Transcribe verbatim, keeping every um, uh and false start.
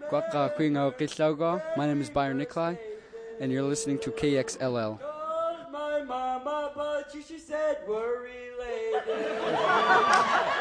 Kwaka Kwingo Kislaugo. My name is Byron Nikolai, and you're listening to K X L L. My mama, but she, she said we're related.